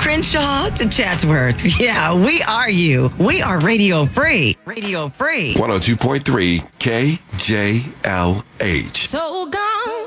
Crenshaw to Chatsworth. Yeah, we are you. We are Radio Free. Radio Free. 102.3 KJLH. So gone.